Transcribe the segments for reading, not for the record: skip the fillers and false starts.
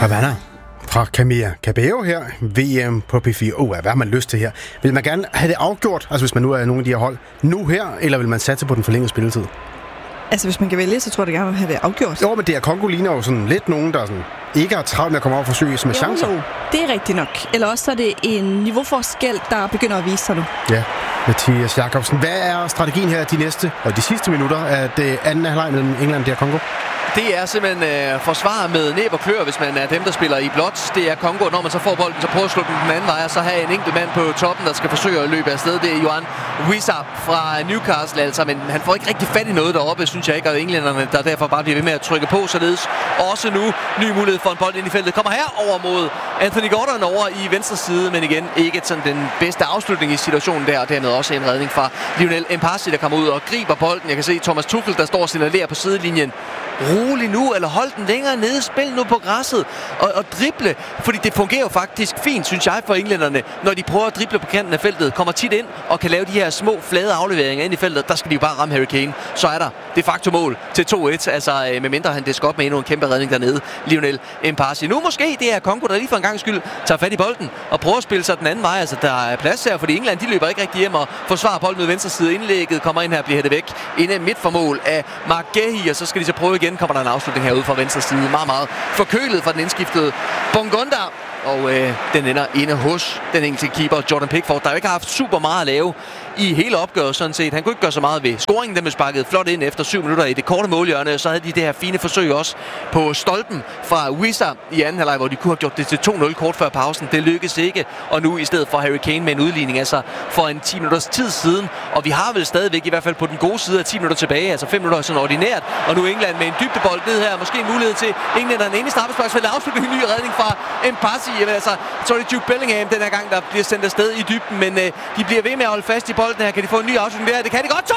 Havana fra Camila Cabello her, VM på P4. Hvad har man lyst til her? Vil man gerne have det afgjort, altså hvis man nu er nogle af de her hold, nu her, eller vil man satse på den forlængede spilletid? Altså, hvis man kan vælge, så tror jeg, at gerne vil have det afgjort. Jo, men det er Congo ligner jo sådan lidt nogen, der sådan ikke har travlt med at komme over og forsøge som chancer. Jo, det er rigtigt nok. Eller også er det en niveauforskel, der begynder at vise sig nu. Ja, Mathias Jakobsen. Hvad er strategien her de næste og de sidste minutter af det anden halvleg mellem England og Congo? Det er simpelthen forsvar med næb og klør, hvis man er dem, der spiller i blåt. Det er Congo, når man så får bolden, så prøver at slå den anden vej, og så have en enkelt mand på toppen, der skal forsøge at løbe afsted. Det er Yohan Wissa fra Newcastle, altså, men han får ikke rigtig fat i noget deroppe, synes jeg ikke, og englænderne, der derfor bare bliver ved med at trykke på, således også nu ny mulighed for en bold ind i feltet. Kommer her over mod Anthony Gordon over i venstre side, men igen ikke sådan den bedste afslutning i situationen der, og dermed også en redning fra Lionel Mpasi, der kommer ud og griber bolden. Jeg kan se Thomas Tuchel, der står og signalerer på sidelinjen. Rolig nu, eller hold den længere nede, spil nu på græsset og drible, fordi det fungerer jo faktisk fint, synes jeg, for englænderne, når de prøver at drible på kanten af feltet, kommer tit ind og kan lave de her små, flade afleveringer ind i feltet. Der skal de jo bare ramme Harry Kane. Så er der de facto mål til 2-1, altså medmindre han disker op med endnu en kæmpe redning dernede, Lionel Mpasi. Nu måske det er Congo, der lige for en gang skyld tager fat i bolden og prøver at spille sig den anden vej. Altså der er plads her, fordi England, de løber ikke rigtig hjem og forsvarer bolden med venstre side. Indlægget kommer ind her og bliver hættet væk inde midt for mål af Mark Gehi, og så skal de så prøve igen. Kommer der en afslutning herude fra venstre side. Meget, meget forkølet fra den indskiftede Bongonda. Og den ender inde hos den engelske keeper Jordan Pickford, der jo ikke har haft super meget at lave i hele opgøret sådan set. Han kunne ikke gøre så meget ved scoringen, den blev sparket flot ind efter 7 minutter i det korte målhjørne. Så havde de det her fine forsøg også på stolpen fra Wissa i anden halvleg, hvor de kunne have gjort det til 2-0 kort før pausen. Det lykkedes ikke, og nu i stedet for Harry Kane med en udligning, altså for en 10 minutters tid siden. Og vi har vel stadigvæk i hvert fald på den gode side af 10 minutter tilbage, altså 5 minutter sådan ordinært. Og nu England med en dybdebold ned her, måske en mulighed til englænderne inde i straffesparksfeltet. Afslutning, en ny redning fra Mpasi. Altså, så er det Jude Bellingham den her gang, der bliver sendt afsted i dybden, men de bliver ved med at holde fast i bolden her. Kan de få en ny afslutning der? Det kan de godt.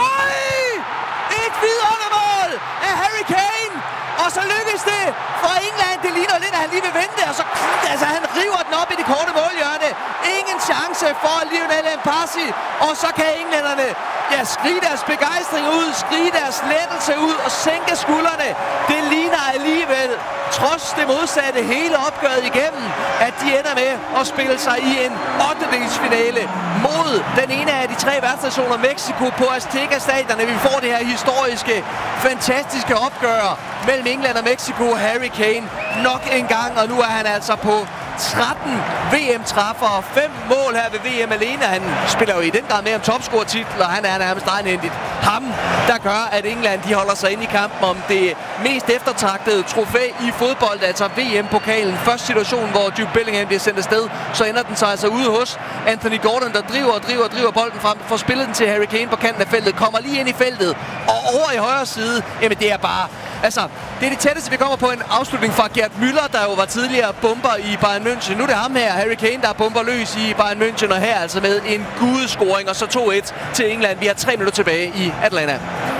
Et vidundermål af Harry Kane! Og så lykkes det for England. Det ligner lidt, at han lige vil vente, og så han river den op i det korte målhjørne. Ingen chance for Lionel Mpasi. Og så kan englænderne skrige deres begejstring ud, skrige deres lettelse ud og sænke skuldrene. Det ligner alligevel, trods det modsatte hele opgøret igennem, at de ender med at spille sig i en 8-delsfinale mod den ene af de 3 værtsnationer, Mexico, på Azteca Stadion. Vi får det her historiske, fantastiske opgør mellem England og Mexico. Harry Kane nok en gang, og nu er han altså på 13 VM-træffer og 5 mål her ved VM alene. Han spiller jo i den grad med om topscorer-titler, og han er nærmest egenhændigt ham, der gør, at England de holder sig inde i kampen om det mest eftertragtede trofæ i fodbold, altså VM-pokalen. Første situation, hvor Jude Bellingham bliver sendt afsted, så ender den sig altså ude hos Anthony Gordon, der driver bolden frem, får spillet den til Harry Kane på kanten af feltet, kommer lige ind i feltet, og over i højre side, jamen det er bare, altså, det er det tætteste, vi kommer på en afslutning fra Gerd Müller, der jo var tidligere bomber i Bayern München. Nu er det ham her, Harry Kane, der bomber løs i Bayern München, og her altså med en gudescoring, og så 2-1 til England. Vi har 3 minutter tilbage i Atlanta.